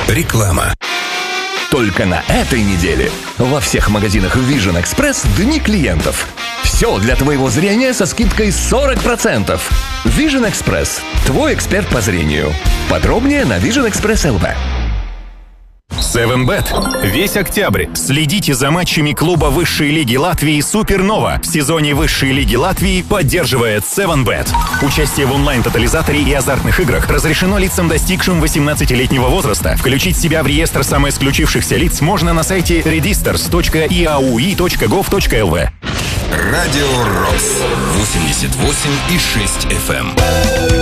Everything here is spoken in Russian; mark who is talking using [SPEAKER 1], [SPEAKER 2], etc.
[SPEAKER 1] Реклама.
[SPEAKER 2] Только на этой неделе во всех магазинах Vision Express дни клиентов. Все для твоего зрения со скидкой 40%. Vision Express – твой эксперт по зрению. Подробнее на Vision Express LV.
[SPEAKER 3] 7bet. Весь октябрь следите за матчами клуба высшей лиги Латвии «Супернова». В сезоне высшей лиги Латвии поддерживает 7bet. Участие в онлайн-тотализаторе и азартных играх разрешено лицам, достигшим 18-летнего возраста. Включить себя в реестр самоисключившихся лиц можно на сайте registers.iaui.gov.lv.
[SPEAKER 1] Радио Рокс 88,6 FM.